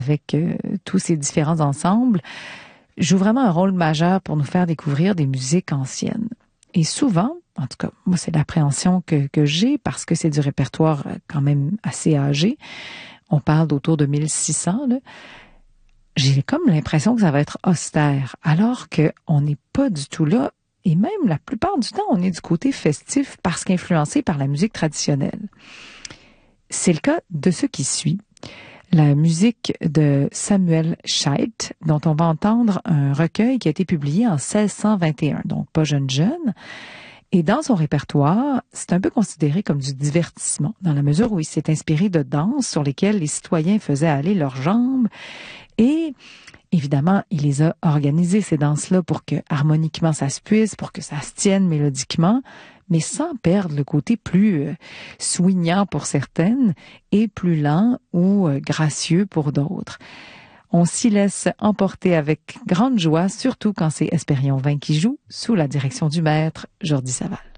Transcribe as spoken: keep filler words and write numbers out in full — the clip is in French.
avec euh, tous ces différents ensembles, joue vraiment un rôle majeur pour nous faire découvrir des musiques anciennes. Et souvent, en tout cas, moi, c'est l'appréhension que, que j'ai parce que c'est du répertoire quand même assez âgé. On parle d'autour de mille six cents, là. J'ai comme l'impression que ça va être austère, alors qu'on n'est pas du tout là. Et même la plupart du temps, on est du côté festif parce qu'influencé par la musique traditionnelle. C'est le cas de ce qui suit. La musique de Samuel Scheidt, dont on va entendre un recueil qui a été publié en seize cent vingt et un, donc pas jeune jeune. Et dans son répertoire, c'est un peu considéré comme du divertissement, dans la mesure où il s'est inspiré de danses sur lesquelles les citoyens faisaient aller leurs jambes. Et évidemment, il les a organisées, ces danses-là, pour que harmoniquement ça se puisse, pour que ça se tienne mélodiquement, mais sans perdre le côté plus euh, swingant pour certaines et plus lent ou euh, gracieux pour d'autres. On s'y laisse emporter avec grande joie, surtout quand c'est Espérion vingt qui joue, sous la direction du maître Jordi Savall.